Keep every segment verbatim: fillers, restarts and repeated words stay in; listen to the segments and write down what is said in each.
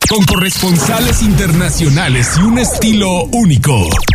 con corresponsales internacionales y un estilo único.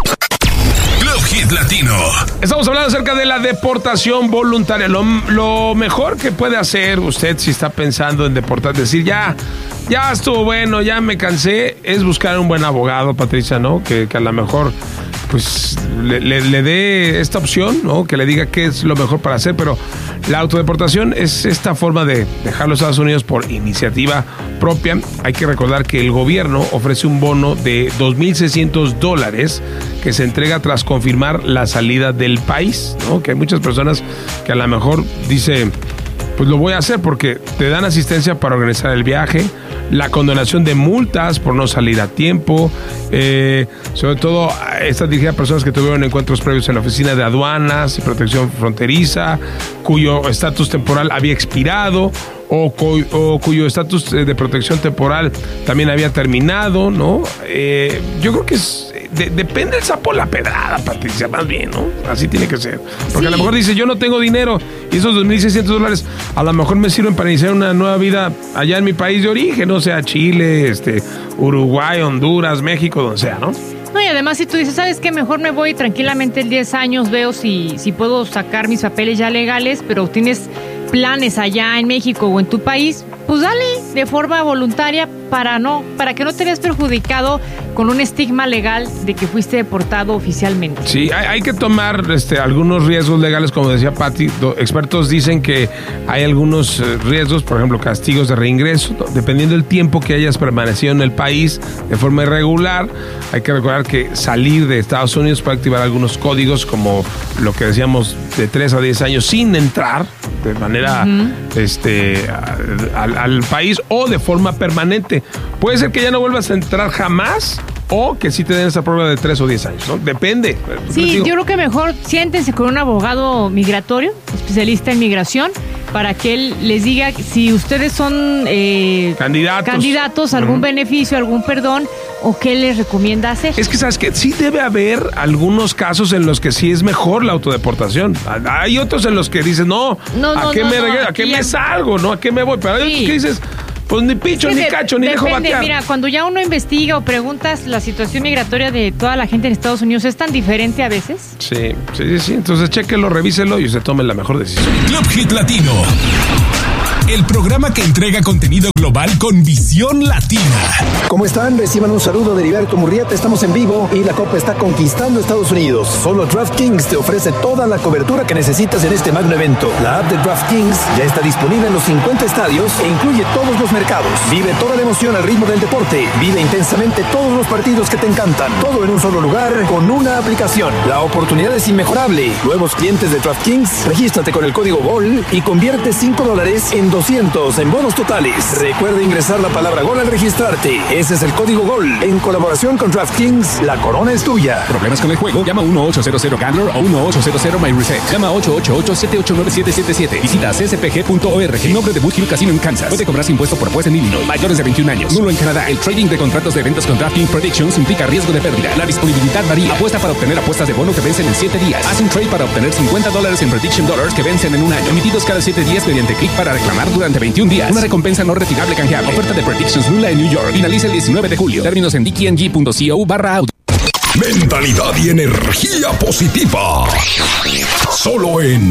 Club Hit Latino. Estamos hablando acerca de la deportación voluntaria. Lo, lo mejor que puede hacer usted si está pensando en deportar, decir ya, ya estuvo bueno, ya me cansé, es buscar un buen abogado, Patricia, ¿no? Que, que a lo mejor pues le, le, le dé esta opción, ¿no? Que le diga qué es lo mejor para hacer, pero la autodeportación es esta forma de dejar los Estados Unidos por iniciativa propia. Hay que recordar que el gobierno ofrece un bono de dos mil seiscientos dólares que se entrega tras confirmar la salida del país, ¿no? Que hay muchas personas que a lo mejor dicen, pues lo voy a hacer porque te dan asistencia para organizar el viaje, la condonación de multas por no salir a tiempo, eh, sobre todo está dirigida a personas que tuvieron encuentros previos en la oficina de aduanas y protección fronteriza, cuyo estatus temporal había expirado o, cu- o cuyo estatus de protección temporal también había terminado, ¿no? Eh, yo creo que es, de, depende el sapo la pedrada, Patricia, más bien, ¿no? Así tiene que ser. Porque sí. A lo mejor dice, yo no tengo dinero y esos dos mil seiscientos dólares a lo mejor me sirven para iniciar una nueva vida allá en mi país de origen, o sea, Chile, este, Uruguay, Honduras, México, donde sea, ¿no? No, y además si tú dices, ¿sabes qué? Mejor me voy tranquilamente en diez años, veo si, si puedo sacar mis papeles ya legales, pero tienes planes allá en México o en tu país, pues dale de forma voluntaria para no, para que no te veas perjudicado con un estigma legal de que fuiste deportado oficialmente. Sí, hay, hay que tomar este, algunos riesgos legales, como decía Pati. Do, expertos dicen que hay algunos eh, riesgos, por ejemplo, castigos de reingreso, dependiendo del tiempo que hayas permanecido en el país de forma irregular. Hay que recordar que salir de Estados Unidos puede activar algunos códigos, como lo que decíamos, de tres a diez años sin entrar de manera uh-huh. este, al, al país o de forma permanente. Puede ser que ya no vuelvas a entrar jamás o que sí te den esa prueba de tres o diez años, ¿no? Depende. Sí, yo creo que mejor siéntense con un abogado migratorio, especialista en migración, para que él les diga si ustedes son eh, candidatos. candidatos a algún uh-huh. beneficio, algún perdón, o qué les recomienda hacer. Es que, ¿sabes qué? Sí debe haber algunos casos en los que sí es mejor la autodeportación. Hay otros en los que dices, no, no, no ¿a qué, no, me, no, ¿a qué me ya... salgo? ¿No? ¿A qué me voy? Pero hay sí. otros que dices, pues ni picho, es ni de, cacho, ni depende, dejo batear. Mira, cuando ya uno investiga o preguntas, la situación migratoria de toda la gente en Estados Unidos es tan diferente a veces. Sí, sí, sí, sí. Entonces chéquelo, revíselo y usted tome la mejor decisión. Club Hit Latino. El programa que entrega contenido global con visión latina. ¿Cómo están? Reciban un saludo de Heriberto Murrieta. Estamos en vivo y la Copa está conquistando Estados Unidos. Solo DraftKings te ofrece toda la cobertura que necesitas en este magno evento. La app de DraftKings ya está disponible en los cincuenta estadios e incluye todos los mercados. Vive toda la emoción al ritmo del deporte. Vive intensamente todos los partidos que te encantan. Todo en un solo lugar con una aplicación. La oportunidad es inmejorable. Nuevos clientes de DraftKings, regístrate con el código GOL y convierte cinco dólares en doscientos en bonos totales. Recuerda ingresar la palabra GOL al registrarte. Ese es el código GOL. En colaboración con DraftKings, la corona es tuya. ¿Problemas con el juego? Llama uno ocho cero cero Gambler o uno ocho cero cero My Reset. Llama ocho ocho ocho siete ocho nueve siete siete siete. Visita c s p g punto org. En nombre de Boot Hill Casino en Kansas. Puede cobrarse impuesto por apuesta en Illinois. Mayores de veintiún años. Nulo en Canadá. El trading de contratos de eventos con DraftKings Predictions implica riesgo de pérdida. La disponibilidad varía. Apuesta para obtener apuestas de bono que vencen en siete días. Haz un trade para obtener cincuenta dólares en Prediction Dollars que vencen en un año. Emitidos cada siete días mediante clic para reclamar durante veintiún días. Una recompensa no retirable canjeable. Oferta de Predictions nula en New York. Finaliza el diecinueve de julio. Términos en d k n g punto co barra auto. Mentalidad y energía positiva. Solo en